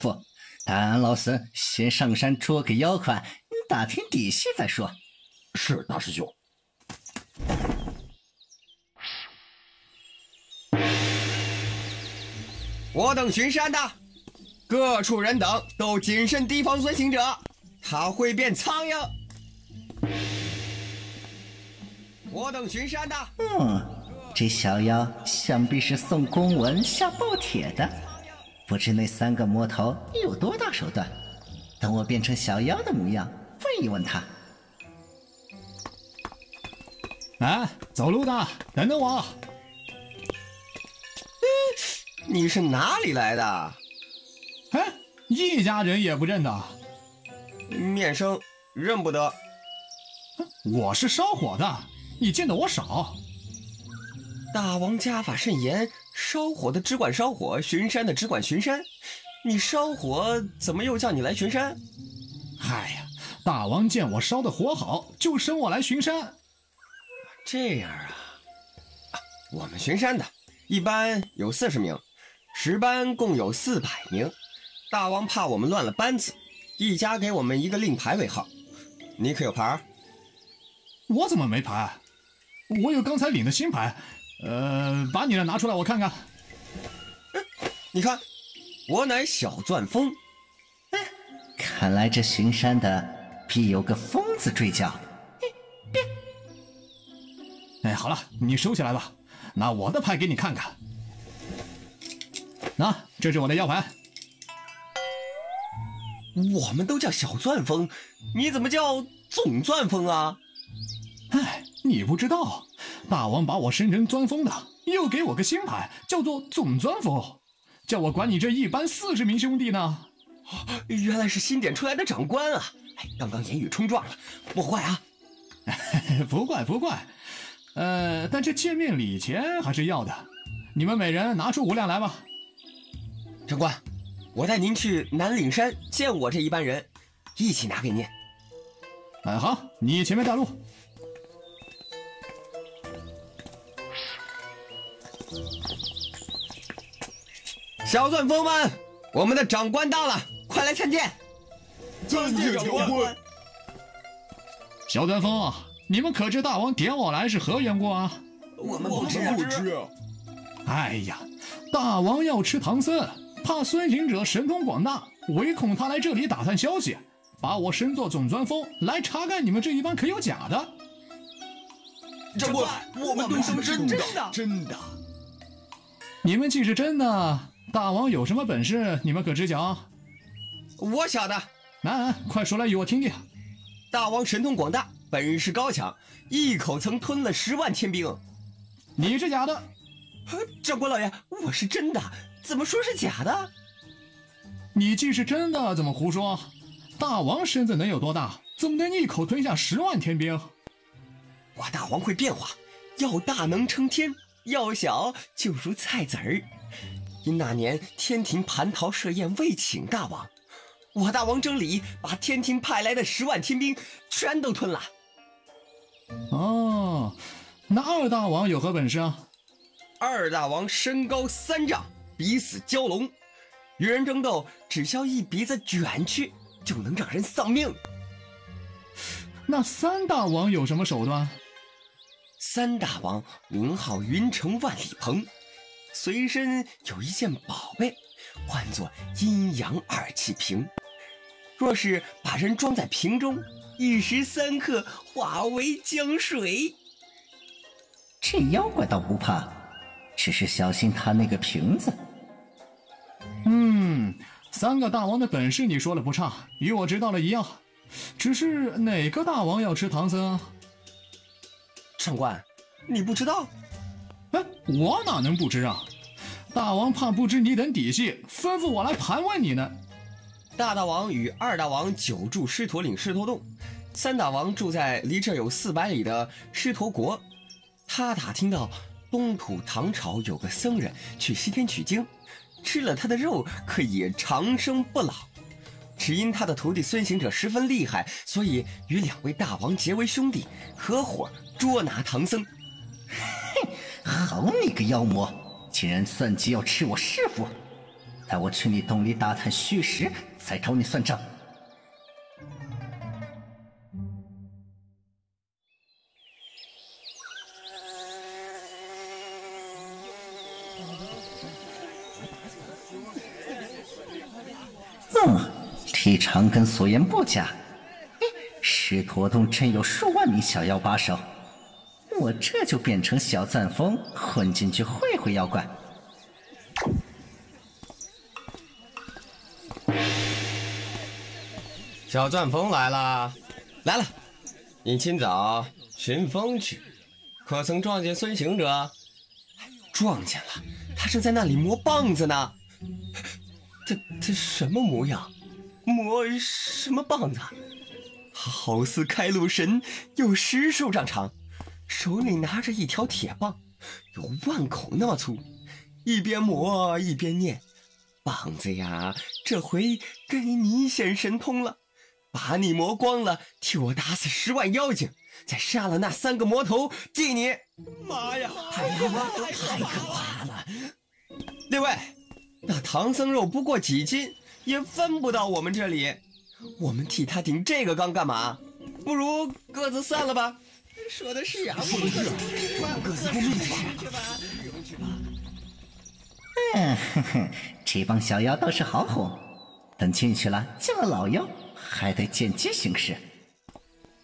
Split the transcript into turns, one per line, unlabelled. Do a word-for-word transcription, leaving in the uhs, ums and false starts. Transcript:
不，待俺老孙先上山捉个妖怪，打听底细再说。
是大师兄。
我等巡山的，各处人等都谨慎提防孙行者，他会变苍蝇。我等巡山的，
嗯，这小妖想必是送公文下报帖的，不知那三个魔头有多大手段。等我变成小妖的模样，问一问他。
哎，走路的，等等我。
你是哪里来的？
哎，一家人也不认得。
面生认不得。
我是烧火的，你见得我少。
大王家法甚严，烧火的只管烧火，巡山的只管巡山。你烧火，怎么又叫你来巡山？
哎呀，大王见我烧的火好，就升我来巡山。
这样啊，啊我们巡山的一班有四十名，十班共有四百名。大王怕我们乱了班子，一家给我们一个令牌为号。你可有牌？
我怎么没牌？我有刚才领的新牌。呃，把你的拿出来我看看。
你看，我乃小钻风。
看来这巡山的必有个疯子追剿。
哎，好了，你收起来吧，拿我的牌给你看看。那这是我的腰牌。
我们都叫小钻风，你怎么叫总钻风啊？
哎，你不知道，大王把我升成钻风的，又给我个新牌，叫做总钻风，叫我管你这一班四十名兄弟呢。
原来是新点出来的长官啊！哎，刚刚言语冲撞了，不怪啊。
不怪不怪，呃，但这见面礼钱还是要的，你们每人拿出五两来吧。
长官，我带您去南岭山见我这一班人，一起拿给您。
哎，好，你前面带路。
小钻风们，我们的长官到了，快来参见。
参见长官。
小钻风啊，你们可知大王点我来是何缘故啊？
我们不知
啊，不知。
哎呀，大王要吃唐僧，怕孙行者神通广大，唯恐他来这里打探消息，把我升作总钻风来查看你们这一帮可有假的。
长官，我们都是真的，真的。
你们既是真的，大王有什么本事，你们可知晓？
我晓得。
来来，快说来与我听听。
大王神通广大，本事高强，一口曾吞了十万天兵。
你是假的。
长官老爷，我是真的，怎么说是假的？
你既是真的，怎么胡说？大王身子能有多大？怎么能一口吞下十万天兵？
我大王会变化，要大能撑天，要小就如菜籽儿。因那年天庭蟠桃设宴未请大王，我大王征礼，把天庭派来的十万天兵全都吞了。
哦，那二大王有何本事啊？
二大王身高三丈，鼻死蛟龙，与人争斗，只需要一鼻子卷去，就能让人丧命。
那三大王有什么手段？
三大王名号云城万里鹏，随身有一件宝贝，唤作阴阳二气瓶。若是把人装在瓶中，一时三刻化为江水。
这妖怪倒不怕，只是小心他那个瓶子。
嗯，三个大王的本事你说的不差，与我知道了一样。只是哪个大王要吃唐僧啊？
长官，你不知道？
哎，我哪能不知啊？大王怕不知你等底细，吩咐我来盘问你呢。
大大王与二大王久住狮驼岭狮驼洞，三大王住在离这有四百里的狮驼国。他打听到东土唐朝有个僧人去西天取经，吃了他的肉可以长生不老。只因他的徒弟孙行者十分厉害，所以与两位大王结为兄弟，合伙捉拿唐僧。
好你个妖魔，竟然算计要吃我师傅！ 待我去你洞里打探虚实，再找你算账。嗯，提长跟所言不假。狮驼洞真有数万名小妖把守，我这就变成小钻风，混进去会会妖怪。
小钻风来了，来了！你今早寻风去，可曾撞见孙行者？撞见了，他正在那里磨棒子呢。这这什么模样？磨什么棒子？好似开路神，有十数丈长，手里拿着一条铁棒，有万口那么粗，一边磨一边念：棒子呀，这回给你显神通了，把你磨光了，替我打死十万妖精，再杀了那三个魔头，祭你。
妈呀，
太可怕了，太可怕了！列位，那唐僧肉不过几斤，也分不到我们这里。我们替他顶这个缸干嘛？不如各自散了吧。说的是呀，我们各自各自共命去吧。
嗯，哼哼，这帮小妖倒是好哄，等进去了见了老妖，还得见机行事。